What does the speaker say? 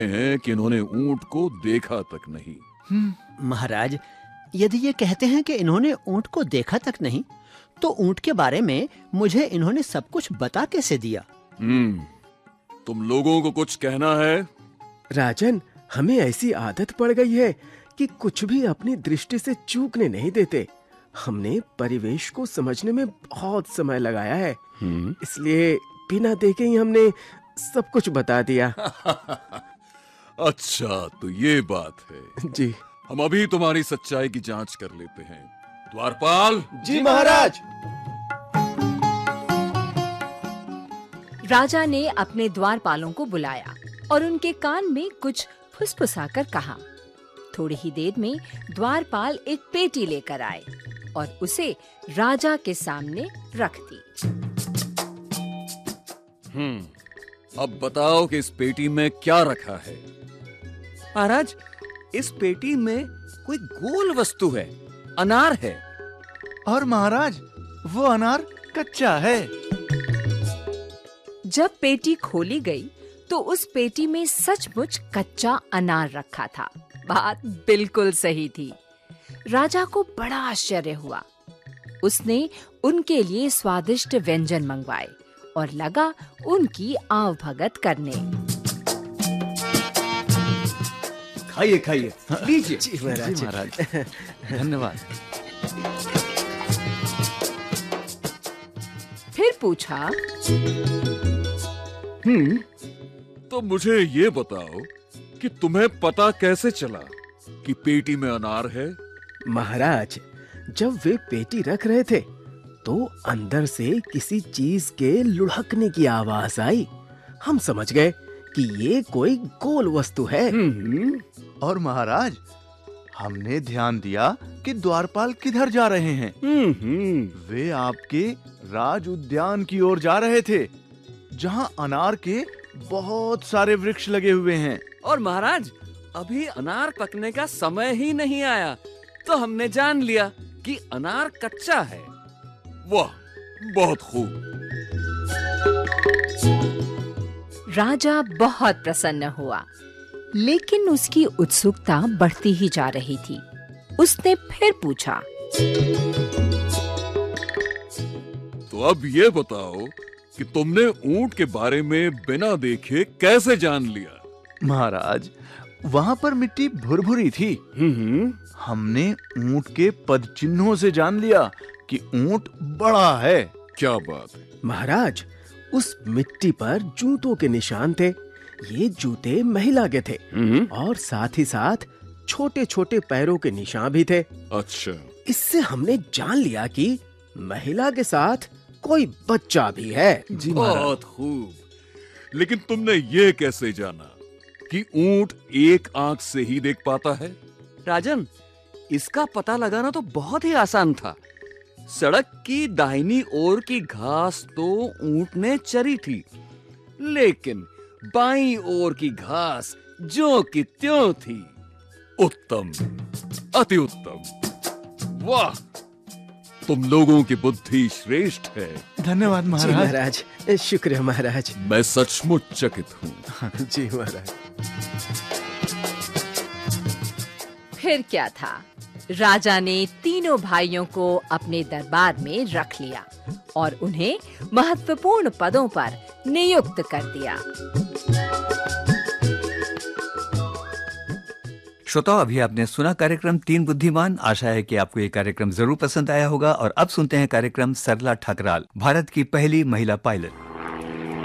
हैं कि इन्होंने ऊंट को देखा तक नहीं। महाराज, यदि ये कहते हैं कि इन्होंने ऊंट को देखा तक नहीं, तो ऊंट के बारे में मुझे इन्होंने सब कुछ बता कैसे दिया? तुम लोगों को कुछ कहना है? राजन, हमें ऐसी आदत पड़ गई है कि कुछ भी अपनी दृष्टि से चूकने नहीं देते। हमने परिवेश को समझने में बहुत समय लगाया है, इसलिए बिना देखे ही हमने सब कुछ बता दिया। अच्छा, तो ये बात है। जी, हम अभी तुम्हारी सच्चाई की जांच कर लेते हैं। द्वारपाल। जी महाराज। राजा ने अपने द्वारपालों को बुलाया और उनके कान में कुछ फुसफुसाकर कहा। थोड़ी ही देर में द्वारपाल एक पेटी लेकर आए और उसे राजा के सामने रख दी। अब बताओ कि इस पेटी में क्या रखा है? महाराज, इस पेटी में कोई गोल वस्तु है, अनार है। और महाराज, वो अनार कच्चा है। जब पेटी खोली गई तो उस पेटी में सचमुच कच्चा अनार रखा था। बात बिल्कुल सही थी। राजा को बड़ा आश्चर्य हुआ। उसने उनके लिए स्वादिष्ट व्यंजन मंगवाए और लगा उनकी आवभगत करने। खाइए खाइए, लीजिए। जी महाराज। धन्यवाद। फिर पूछा, तो मुझे ये बताओ कि तुम्हें पता कैसे चला कि पेटी में अनार है? महाराज, जब वे पेटी रख रहे थे तो अंदर से किसी चीज के लुढ़कने की आवाज आई। हम समझ गए कि ये कोई गोल वस्तु है। और महाराज, हमने ध्यान दिया कि द्वारपाल किधर जा रहे हैं। वे आपके राज उद्यान की ओर जा रहे थे, जहां अनार के बहुत सारे वृक्ष लगे हुए हैं। और महाराज, अभी अनार पकने का समय ही नहीं आया, तो हमने जान लिया कि अनार कच्चा है। वाह, बहुत खूब। राजा बहुत प्रसन्न हुआ, लेकिन उसकी उत्सुकता बढ़ती ही जा रही थी। उसने फिर पूछा, तो अब ये बताओ कि तुमने ऊंट के बारे में बिना देखे कैसे जान लिया? महाराज, वहां पर मिट्टी भुरभुरी थी। हमने ऊंट के पद चिन्हों से जान लिया कि ऊंट बड़ा है। क्या बात है? महाराज, उस मिट्टी पर जूतों के निशान थे। ये जूते महिला के थे और साथ ही साथ छोटे छोटे पैरों के निशान भी थे। अच्छा, इससे हमने जान लिया कि महिला के साथ कोई बच्चा भी है। जी बहुत खूब। लेकिन तुमने ये कैसे जाना कि ऊंट एक आंख से ही देख पाता है? राजन, इसका पता लगाना तो बहुत ही आसान था। सड़क की दाहिनी ओर की घास तो ऊंट ने चरी थी, लेकिन बाईं ओर की घास ज्यों की त्यों थी। उत्तम, अति उत्तम। वाह, तुम लोगों की बुद्धि श्रेष्ठ है। धन्यवाद जी महाराज। महाराज, शुक्र है महाराज। मैं सचमुच चकित हूँ। जी महाराज। फिर क्या था, राजा ने तीनों भाइयों को अपने दरबार में रख लिया और उन्हें महत्वपूर्ण पदों पर नियुक्त कर दिया। श्रोताओ, अभी आपने सुना कार्यक्रम तीन बुद्धिमान। आशा है कि आपको ये कार्यक्रम जरूर पसंद आया होगा। और अब सुनते हैं कार्यक्रम सरला ठकराल, भारत की पहली महिला पायलट।